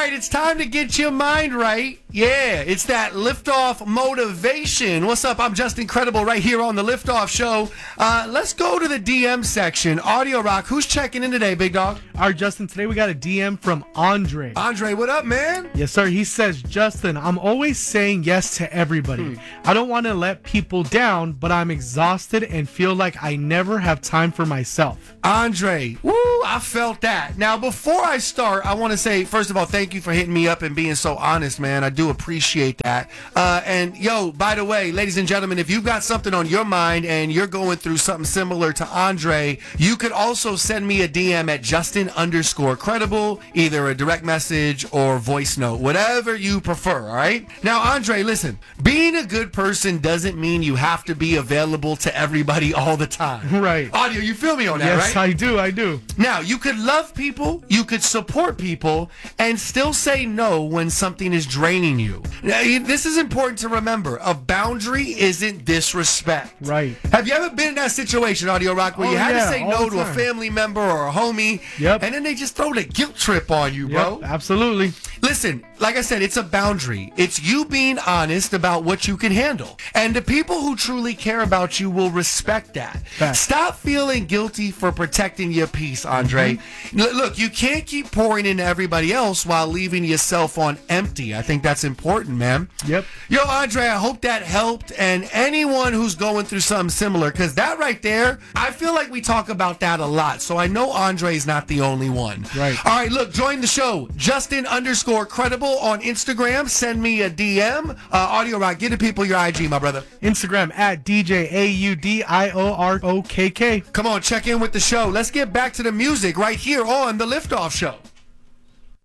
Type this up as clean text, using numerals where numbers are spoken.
right, it's time to get your mind right. Yeah, it's that liftoff motivation. What's up? I'm Just Incredible right here on the Liftoff Show. Let's go to the DM section. Audio Rock, who's checking in today, big dog? All right, Justin, today we got a DM from Andre. Andre, what up, man? Yes, sir. He says, Justin, I'm always saying yes to everybody. I don't want to let people down, but I'm exhausted and feel like I never have time for myself. Andre, woo, I felt that. Now, before I start, I want to say, first of all, thank you for hitting me up and being so honest, man. I do appreciate that. And, yo, by the way, ladies and gentlemen, if you've got something on your mind and you're going through something similar to Andre, you could also send me a DM at Justin_credible, either a direct message or voice note, whatever you prefer, all right? Now, Andre, listen, being a good person doesn't mean you have to be available to everybody all the time. Right. Audio, you feel me on that, Yes, right? I do. Now, you could love people, you could support people, and still say no when something is draining you. Now, this is important to remember. A boundary isn't disrespect. Right. Have you ever been in that situation, Audio Rock, where you had to say all no the to a time. family member or a homie, Yep. and then they just throw the guilt trip on you, bro? Yep, absolutely. Listen, like I said, it's a boundary. It's you being honest about what you can handle. And the people who truly care about you will respect that. Facts. Stop feeling guilty for protecting your peace, Andre. Look, you can't keep pouring into everybody else while leaving yourself on empty. I think that's important, man. Yep. Yo, Andre, I hope that helped. And anyone who's going through something similar, because that right there, I feel like we talk about that a lot. So I know Andre's not the only one. Right. All right, look, join the show. Justin_credible on Instagram. Send me a DM. Audio Rock, give the people your IG, my brother. Instagram at DJAUDIOROKK. Come on, check in with the show. Let's get back to the music right here on The Liftoff Show.